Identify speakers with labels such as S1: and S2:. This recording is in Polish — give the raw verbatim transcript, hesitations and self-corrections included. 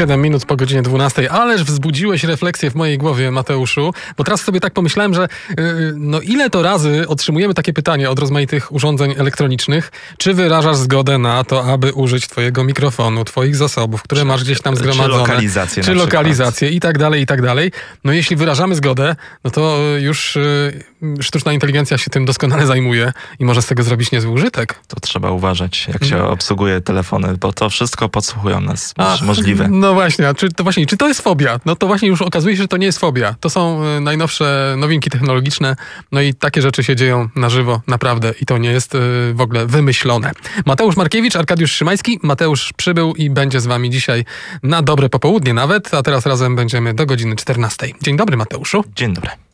S1: siedem minut po godzinie dwunastej. Ależ wzbudziłeś refleksję w mojej głowie, Mateuszu, bo teraz sobie tak pomyślałem, że yy, no ile to razy otrzymujemy takie pytanie od rozmaitych urządzeń elektronicznych, czy wyrażasz zgodę na to, aby użyć twojego mikrofonu, twoich zasobów, które masz gdzieś tam zgromadzone.
S2: Czy lokalizację
S1: Czy lokalizację i tak dalej, i tak dalej. No jeśli wyrażamy zgodę, no to już yy, sztuczna inteligencja się tym doskonale zajmuje i może z tego zrobić niezły użytek.
S2: To trzeba uważać, jak się obsługuje telefony, bo to wszystko podsłuchują nas.
S1: A,
S2: możliwe.
S1: No właśnie, a czy to właśnie, czy to jest fobia? No to właśnie już okazuje się, że to nie jest fobia. To są y, najnowsze nowinki technologiczne, no i takie rzeczy się dzieją na żywo, naprawdę i to nie jest y, w ogóle wymyślone. Mateusz Markiewicz, Arkadiusz Szymański. Mateusz przybył i będzie z wami dzisiaj na dobre popołudnie nawet, a teraz razem będziemy do godziny czternastej. Dzień dobry, Mateuszu.
S2: Dzień dobry.